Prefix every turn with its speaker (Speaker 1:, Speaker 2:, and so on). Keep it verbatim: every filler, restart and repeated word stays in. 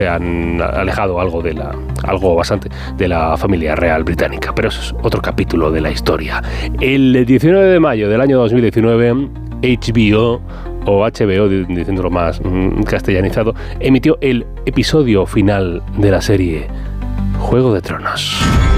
Speaker 1: han alejado algo de la algo bastante de la familia real británica, pero eso es otro capítulo de la historia. El diecinueve de mayo del año dos mil diecinueve, H B O o H B O, diciéndolo más mm, castellanizado, emitió el episodio final de la serie Juego de Tronos.